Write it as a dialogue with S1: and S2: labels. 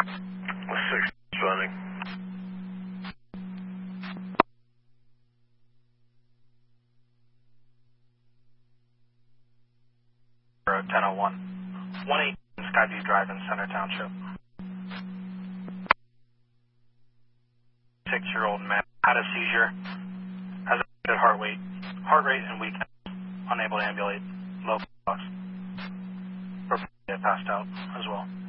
S1: 6 running.
S2: Road 1001. 118 Skyview Drive in Center Township. 6-year-old man had a seizure, has a heart rate and weakness, unable to ambulate, low pulse, or passed out as well.